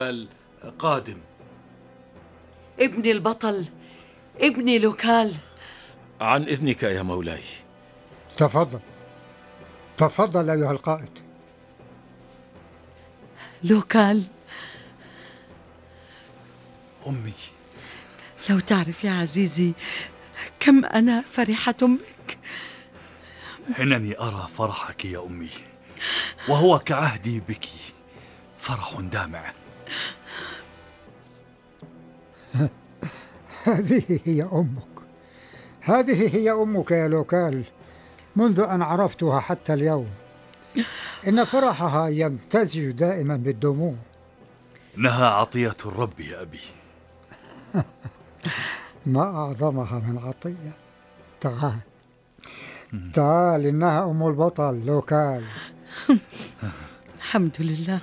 قادم. ابني البطل، ابني لوكال. عن إذنك يا مولاي. تفضل تفضل أيها القائد. لوكال، أمي، لو تعرف يا عزيزي كم أنا فرحة بك. إنني أرى فرحك يا أمي، وهو كعهدي بك، فرح دامع. هذه هي أمك، هذه هي أمك يا لوكال، منذ أن عرفتها حتى اليوم. إن فرحها يمتزج دائما بالدموع. إنها عطية الرب يا أبي. ما أعظمها من عطية. تعال تعال، إنها أم البطل لوكال. الحمد لله.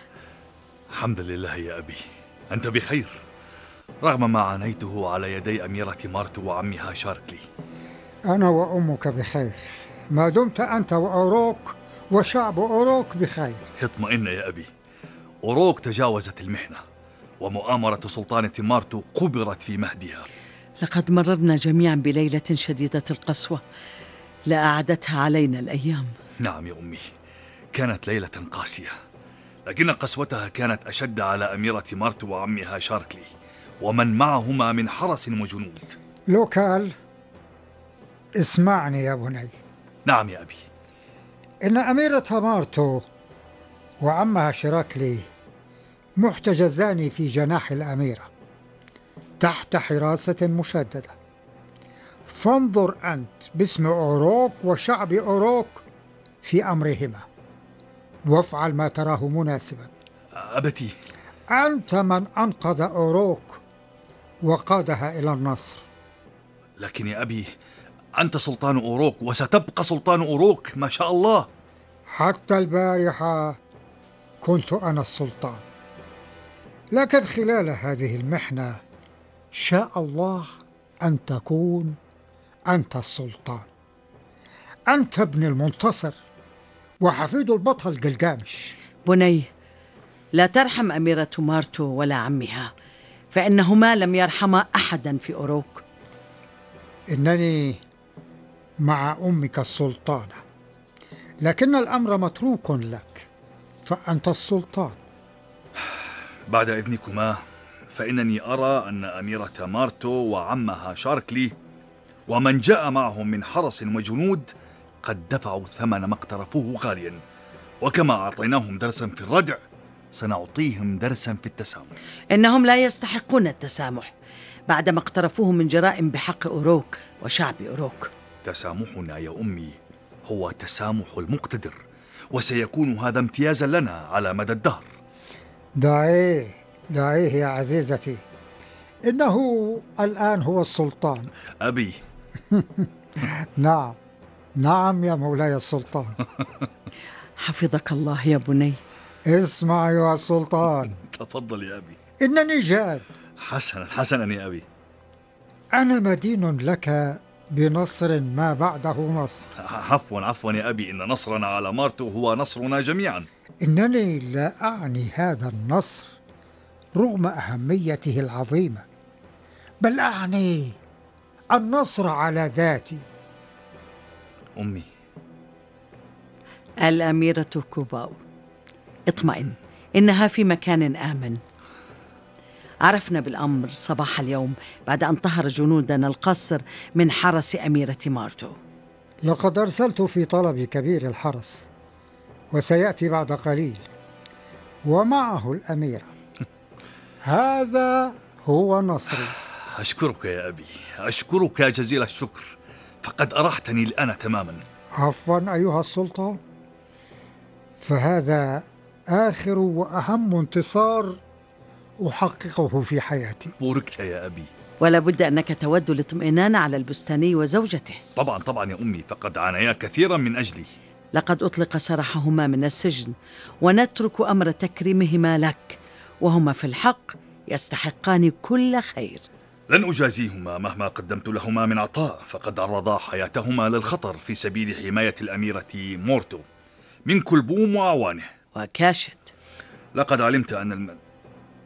الحمد لله يا أبي، أنت بخير رغم ما عانيته على يدي أميرة مارتو وعمها شاركلي. أنا وأمك بخير ما دمت أنت وأوروك وشعب أوروك بخير. اطمئن يا أبي، أوروك تجاوزت المحنة، ومؤامرة سلطانة مارتو قبرت في مهدها. لقد مررنا جميعا بليلة شديدة القسوة لا أعدتها علينا الأيام. نعم يا أمي، كانت ليلة قاسية، لكن قسوتها كانت أشد على أميرة مارتو وعمها شاركلي ومن معهما من حرس وجنود. لوكال، اسمعني يا بني. نعم يا أبي. إن أميرة مارتو وعمها شراكلي محتجزان في جناح الأميرة تحت حراسة مشددة، فانظر أنت باسم أوروك وشعب أوروك في أمرهما، وافعل ما تراه مناسبا. أبتي، أنت من أنقذ أوروك وقادها إلى النصر. لكن يا أبي، أنت سلطان أوروك وستبقى سلطان أوروك ما شاء الله. حتى البارحة كنت أنا السلطان، لكن خلال هذه المحنة شاء الله أن تكون أنت السلطان. أنت ابن المنتصر وحفيد البطل جلجامش. بني، لا ترحم أميرة مارتو ولا عمها، فإنهما لم يرحما أحدا في أوروك. إنني مع أمك السلطانة، لكن الأمر متروك لك، فأنت السلطان. بعد إذنكما، فإنني أرى أن أميرة مارتو وعمها شاركلي ومن جاء معهم من حرس وجنود قد دفعوا ثمن ما اقترفوه غاليا، وكما أعطيناهم درسا في الردع سنعطيهم درسا في التسامح. إنهم لا يستحقون التسامح بعدما اقترفوه من جرائم بحق أوروك وشعب أوروك. تسامحنا يا أمي هو تسامح المقتدر، وسيكون هذا امتيازا لنا على مدى الدهر. دعيه دعيه يا عزيزتي، إنه الآن هو السلطان. أبي. نعم نعم يا مولاي السلطان. حفظك الله يا بني. اسمع أيها السلطان. تفضل يا أبي. إنني جاد. حسنا حسنا يا أبي. أنا مدين لك بنصر ما بعده نصر. عفوا يا أبي، إن نصرنا على مارتو هو نصرنا جميعا. إنني لا أعني هذا النصر رغم أهميته العظيمة، بل أعني النصر على ذاتي. أمي. الأميرة كوباو، اطمئن، إنها في مكان آمن. عرفنا بالأمر صباح اليوم بعد أن طهر جنودنا القصر من حرس أميرة مارتو. لقد أرسلت في طلب كبير الحرس، وسيأتي بعد قليل ومعه الأميرة. هذا هو نصري. أشكرك يا أبي، أشكرك جزيل الشكر، فقد أرحتني الآن تماما. عفوا أيها السلطان، فهذا آخر وأهم انتصار أحققه في حياتي. بوركت يا أبي. ولا بد أنك تود الاطمئنان على البستاني وزوجته. طبعا يا أمي، فقد عانيا كثيرا من أجلي. لقد أطلق سراحهما من السجن، ونترك أمر تكريمهما لك، وهما في الحق يستحقان كل خير. لن أجازيهما مهما قدمت لهما من عطاء، فقد عرضا حياتهما للخطر في سبيل حماية الأميرة مورتو من كلبوم وأعوانه وكاشت. لقد علمت أن